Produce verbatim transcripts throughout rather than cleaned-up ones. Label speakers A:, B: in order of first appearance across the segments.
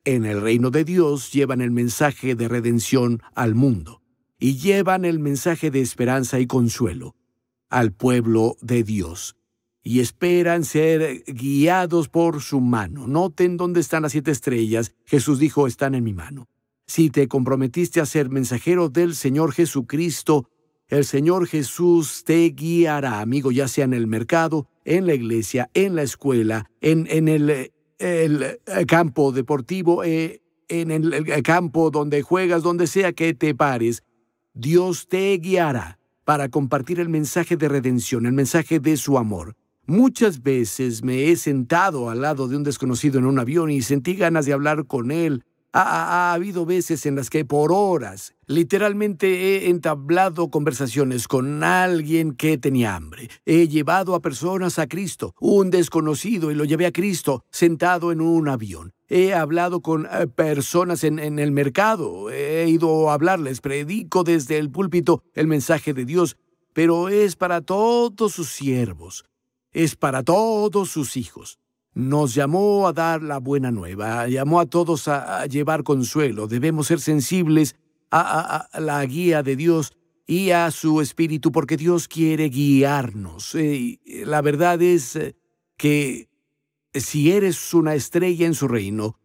A: en el reino de Dios llevan el mensaje de redención al mundo y llevan el mensaje de esperanza y consuelo al pueblo de Dios. Y esperan ser guiados por su mano. Noten dónde están las siete estrellas. Jesús dijo, están en mi mano. Si te comprometiste a ser mensajero del Señor Jesucristo, el Señor Jesús te guiará, amigo, ya sea en el mercado, en la iglesia, en la escuela, en, en el, el campo deportivo, eh, en el, el campo donde juegas, donde sea que te pares. Dios te guiará para compartir el mensaje de redención, el mensaje de su amor. Muchas veces me he sentado al lado de un desconocido en un avión y sentí ganas de hablar con él. Ha, ha, ha habido veces en las que por horas literalmente he entablado conversaciones con alguien que tenía hambre. He llevado a personas a Cristo, un desconocido, y lo llevé a Cristo sentado en un avión. He hablado con eh, personas en, en el mercado. He ido a hablarles, predico desde el púlpito el mensaje de Dios, pero es para todos sus siervos. Es para todos sus hijos. Nos llamó a dar la buena nueva, llamó a todos a, a llevar consuelo. Debemos ser sensibles a, a, a la guía de Dios y a su Espíritu, porque Dios quiere guiarnos. Eh, la verdad es que si eres una estrella en su reino,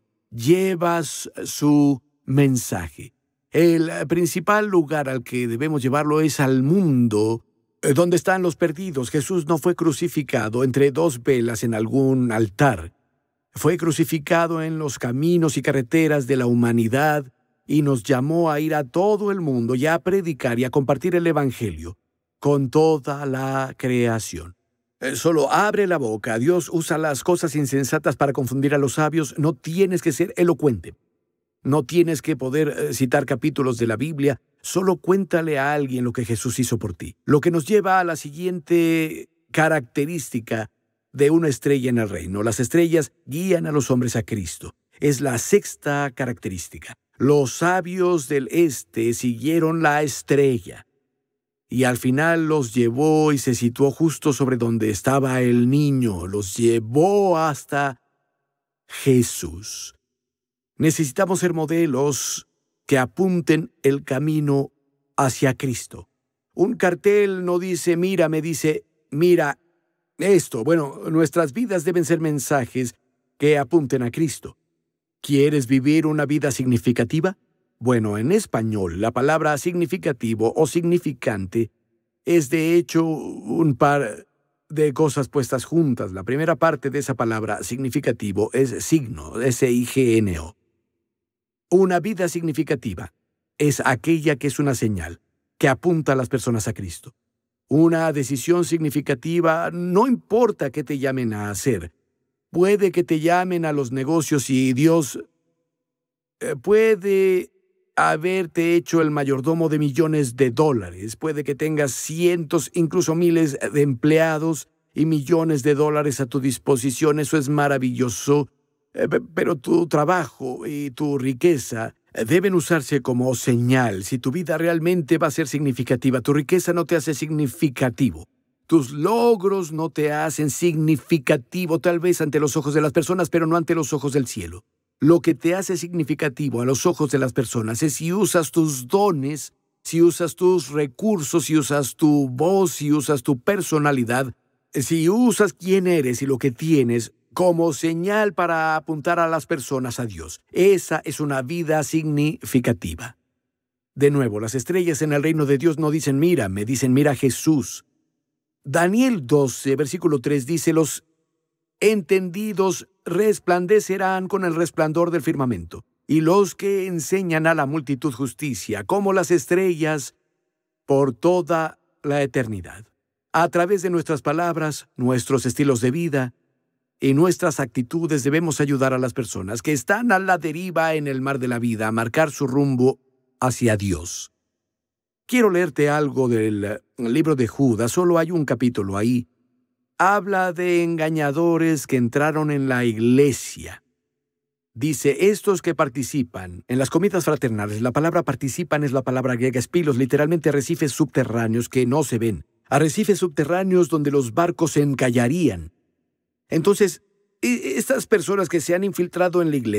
A: llevas su mensaje. El principal lugar al que debemos llevarlo es al mundo. ¿Dónde están los perdidos? Jesús no fue crucificado entre dos velas en algún altar. Fue crucificado en los caminos y carreteras de la humanidad y nos llamó a ir a todo el mundo y a predicar y a compartir el Evangelio con toda la creación. Solo abre la boca. Dios usa las cosas insensatas para confundir a los sabios. No tienes que ser elocuente. No tienes que poder eh, citar capítulos de la Biblia. Solo cuéntale a alguien lo que Jesús hizo por ti. Lo que nos lleva a la siguiente característica de una estrella en el reino. Las estrellas guían a los hombres a Cristo. Es la sexta característica. Los sabios del este siguieron la estrella y al final los llevó y se situó justo sobre donde estaba el niño. Los llevó hasta Jesús. Necesitamos ser modelos que apunten el camino hacia Cristo. Un cartel no dice, mira, me dice, mira esto. Bueno, nuestras vidas deben ser mensajes que apunten a Cristo. ¿Quieres vivir una vida significativa? Bueno, en español, la palabra significativo o significante es de hecho un par de cosas puestas juntas. La primera parte de esa palabra significativo es signo, S I G N O. Una vida significativa es aquella que es una señal, que apunta a las personas a Cristo. Una decisión significativa, no importa qué te llamen a hacer. Puede que te llamen a los negocios y Dios eh, puede haberte hecho el mayordomo de millones de dólares. Puede que tengas cientos, incluso miles de empleados y millones de dólares a tu disposición. Eso es maravilloso. Pero tu trabajo y tu riqueza deben usarse como señal. Si tu vida realmente va a ser significativa, tu riqueza no te hace significativo. Tus logros no te hacen significativo, tal vez ante los ojos de las personas, pero no ante los ojos del cielo. Lo que te hace significativo a los ojos de las personas es si usas tus dones, si usas tus recursos, si usas tu voz, si usas tu personalidad, si usas quién eres y lo que tienes como señal para apuntar a las personas a Dios. Esa es una vida significativa. De nuevo, las estrellas en el reino de Dios no dicen mira, me dicen mira a Jesús. Daniel doce, versículo tres dice, los entendidos resplandecerán con el resplandor del firmamento, y los que enseñan a la multitud justicia, como las estrellas, por toda la eternidad. A través de nuestras palabras, nuestros estilos de vida, y nuestras actitudes debemos ayudar a las personas que están a la deriva en el mar de la vida a marcar su rumbo hacia Dios. Quiero leerte algo del libro de Judas, solo hay un capítulo ahí. Habla de engañadores que entraron en la iglesia. Dice, estos que participan en las comidas fraternales, la palabra participan es la palabra griega espilos, literalmente arrecifes subterráneos que no se ven. Arrecifes subterráneos donde los barcos se encallarían. Entonces, estas personas que se han infiltrado en la iglesia